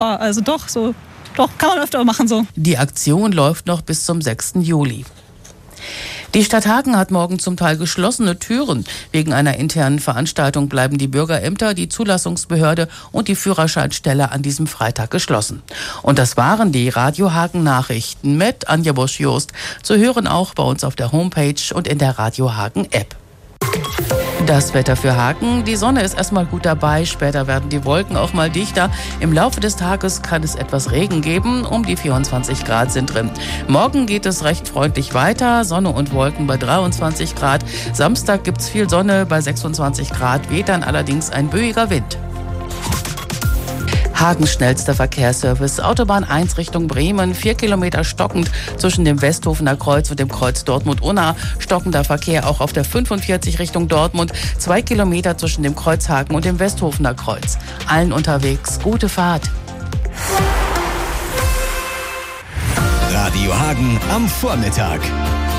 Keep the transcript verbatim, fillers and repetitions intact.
Also doch, so, doch, kann man öfter machen so. Die Aktion läuft noch bis zum sechsten Juli. Die Stadt Hagen hat morgen zum Teil geschlossene Türen. Wegen einer internen Veranstaltung bleiben die Bürgerämter, die Zulassungsbehörde und die Führerscheinstelle an diesem Freitag geschlossen. Und das waren die Radio Hagen Nachrichten mit Anja Bosch-Jost. Zu hören auch bei uns auf der Homepage und in der Radio Hagen App. Das Wetter für Hagen. Die Sonne ist erstmal gut dabei. Später werden die Wolken auch mal dichter. Im Laufe des Tages kann es etwas Regen geben. Um die vierundzwanzig Grad sind drin. Morgen geht es recht freundlich weiter. Sonne und Wolken bei dreiundzwanzig Grad. Samstag gibt's viel Sonne bei sechsundzwanzig Grad. Weht dann allerdings ein böiger Wind. Hagens schnellster Verkehrsservice. Autobahn eins Richtung Bremen, vier Kilometer stockend zwischen dem Westhofener Kreuz und dem Kreuz Dortmund-Unna. Stockender Verkehr auch auf der fünfundvierzig Richtung Dortmund, zwei Kilometer zwischen dem Kreuz Hagen und dem Westhofener Kreuz. Allen unterwegs, gute Fahrt. Radio Hagen am Vormittag.